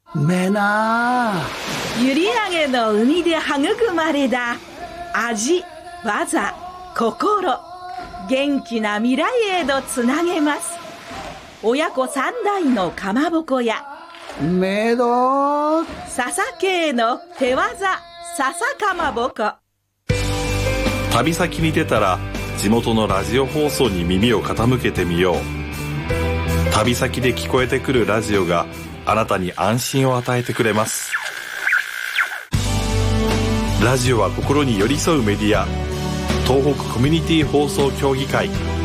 めな閖上の海で育まれた味、技、心、元気な未来へとつなげます。親子三代のかまぼこやめど笹系の手技笹かまぼこ。 旅先に出たら地元のラジオ放送に耳を傾けてみよう。旅先で聞こえてくるラジオがあなたに安心を与えてくれます。ラジオは心に寄り添うメディア。東北コミュニティ放送協議会